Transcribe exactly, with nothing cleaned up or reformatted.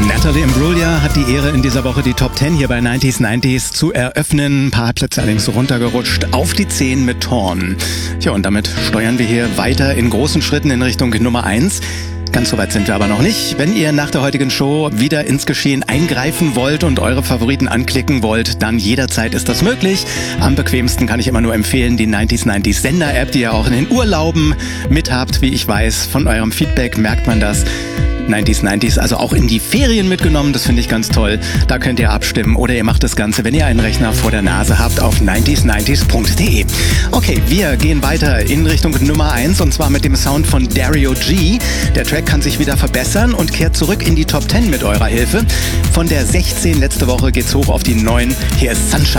Natalie Imbruglia hat die Ehre, in dieser Woche die Top zehn hier bei neunzig neunzig zu eröffnen. Ein paar Plätze allerdings runtergerutscht auf die zehn mit Torn. Tja, und damit steuern wir hier weiter in großen Schritten in Richtung Nummer eins. Ganz so weit sind wir aber noch nicht. Wenn ihr nach der heutigen Show wieder ins Geschehen eingreifen wollt und eure Favoriten anklicken wollt, dann jederzeit ist das möglich. Am bequemsten kann ich immer nur empfehlen, die neunzig neunzig Sender-App, die ihr auch in den Urlauben mithabt. Wie ich weiß, von eurem Feedback merkt man das. neunzig neunzig ist also auch in die Ferien mitgenommen, das finde ich ganz toll. Da könnt ihr abstimmen oder ihr macht das Ganze, wenn ihr einen Rechner vor der Nase habt, auf neunzig neunzig punkt de. Okay, wir gehen weiter in Richtung Nummer eins und zwar mit dem Sound von Dario G. Der Track kann sich wieder verbessern und kehrt zurück in die Top zehn mit eurer Hilfe. Von der sechzehn letzte Woche geht's hoch auf die neun. Hier ist Sunshine.